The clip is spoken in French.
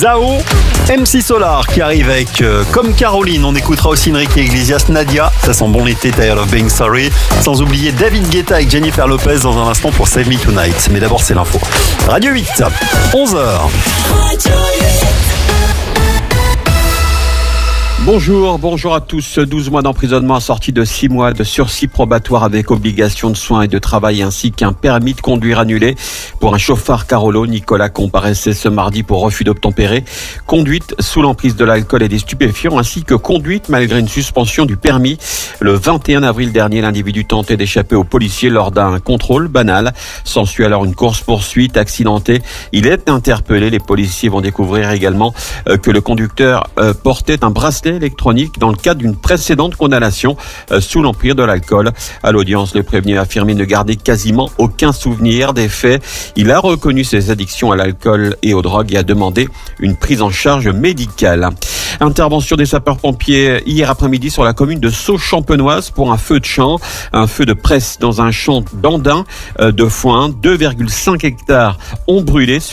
Zao, MC Solar qui arrive avec Comme Caroline. On écoutera aussi Enrique Iglesias, Nadia, ça sent bon l'été, Tired of Being Sorry. Sans oublier David Guetta avec Jennifer Lopez dans un instant pour Save Me Tonight. Mais d'abord c'est l'info. Radio 8, 11h. Bonjour à tous. 12 mois d'emprisonnement assorti de 6 mois de sursis probatoire avec obligation de soins et de travail ainsi qu'un permis de conduire annulé pour un chauffard Carolo. Nicolas comparaissait ce mardi pour refus d'obtempérer, conduite sous l'emprise de l'alcool et des stupéfiants ainsi que conduite malgré une suspension du permis. Le 21 avril dernier, l'individu tentait d'échapper aux policiers lors d'un contrôle banal. S'ensuit alors une course-poursuite accidentée. Il est interpellé. Les policiers vont découvrir également que le conducteur portait un bracelet électronique dans le cadre d'une précédente condamnation sous l'empire de l'alcool. À l'audience, le prévenu a affirmé ne garder quasiment aucun souvenir des faits. Il a reconnu ses addictions à l'alcool et aux drogues et a demandé une prise en charge médicale. Intervention des sapeurs-pompiers hier après-midi sur la commune de Sceaux-Champenoise pour un feu de champ, un feu de presse dans un champ d'Andin de foin. 2,5 hectares ont brûlé.